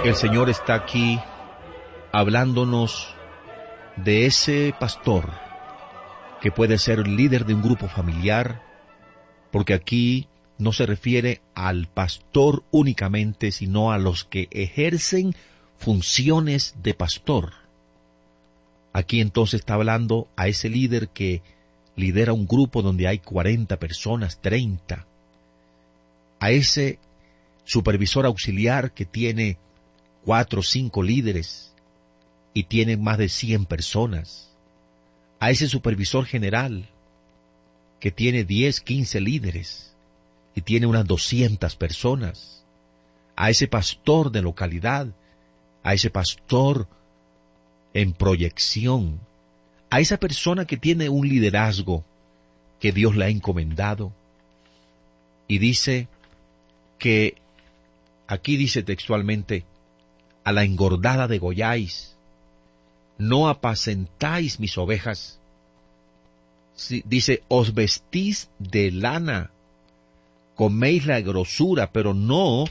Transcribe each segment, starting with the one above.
que el Señor está aquí hablándonos de ese pastor que puede ser líder de un grupo familiar, porque aquí no se refiere al pastor únicamente, sino a los que ejercen funciones de pastor. Aquí entonces está hablando a ese líder que lidera un grupo donde hay 40 personas, 30. A ese supervisor auxiliar que tiene 4 o 5 líderes y tiene más de 100 personas. A ese supervisor general que tiene 10, 15 líderes y tiene unas 200 personas. A ese pastor de localidad, a ese pastor en proyección, a esa persona que tiene un liderazgo que Dios le ha encomendado. Y dice que, aquí dice textualmente, a la engordada degolláis, no apacentáis mis ovejas. Sí, dice, os vestís de lana, coméis la grosura, pero no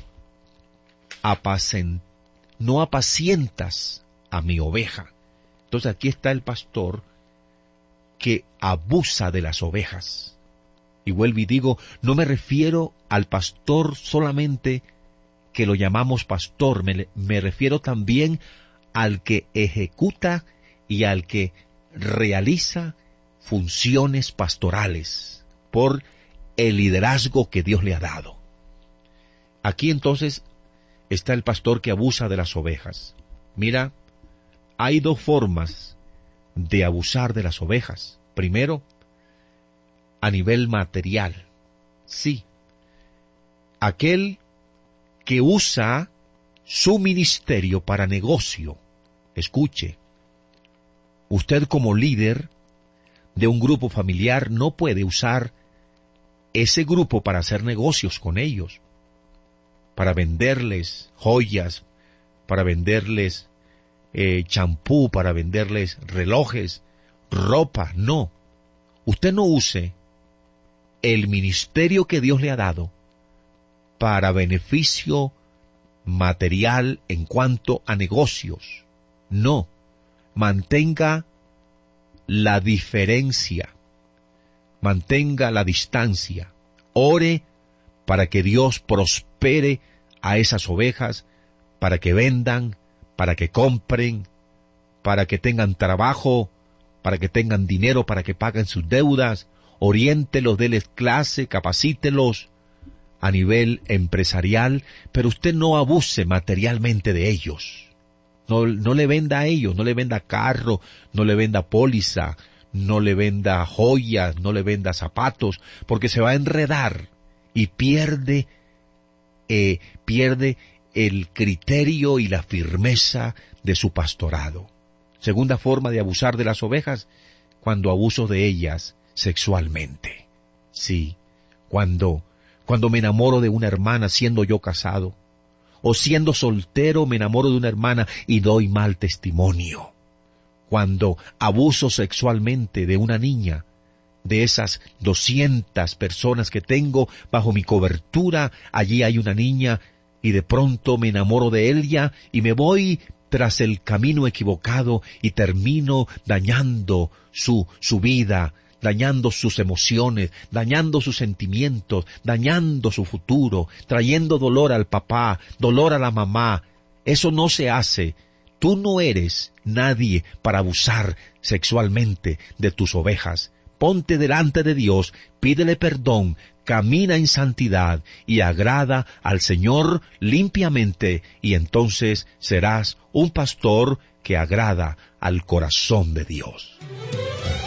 apacientas a mi oveja. Entonces aquí está el pastor que abusa de las ovejas. Y vuelvo y digo, no me refiero al pastor solamente que lo llamamos pastor, me refiero también al que ejecuta y al que realiza funciones pastorales por el liderazgo que Dios le ha dado. Aquí entonces está el pastor que abusa de las ovejas. Mira, hay 2 formas de abusar de las ovejas. Primero, a nivel material. Sí, aquel que usa su ministerio para negocio. Escuche, usted como líder de un grupo familiar no puede usar ese grupo para hacer negocios con ellos, para venderles joyas, para venderles champú, para venderles relojes, ropa. No, usted no use el ministerio que Dios le ha dado para beneficio material en cuanto a negocios. No, mantenga la diferencia, mantenga la distancia, ore para que Dios prospere a esas ovejas, para que vendan, para que compren, para que tengan trabajo, para que tengan dinero, para que paguen sus deudas. Oriéntelos, déles clase, capacítelos a nivel empresarial, pero usted no abuse materialmente de ellos. No le venda a ellos, no le venda carro, no le venda póliza, no le venda joyas, no le venda zapatos, porque se va a enredar y pierde el criterio y la firmeza de su pastorado. Segunda forma de abusar de las ovejas, cuando abuso de ellas sexualmente. Sí, cuando me enamoro de una hermana siendo yo casado, o siendo soltero me enamoro de una hermana y doy mal testimonio. Cuando abuso sexualmente de una niña, de esas 200 personas que tengo bajo mi cobertura, allí hay una niña y de pronto me enamoro de ella y me voy tras el camino equivocado y termino dañando su vida, dañando sus emociones, dañando sus sentimientos, dañando su futuro, trayendo dolor al papá, dolor a la mamá. Eso no se hace. Tú no eres nadie para abusar sexualmente de tus ovejas. Ponte delante de Dios, pídele perdón, camina en santidad y agrada al Señor limpiamente, y entonces serás un pastor que agrada al corazón de Dios.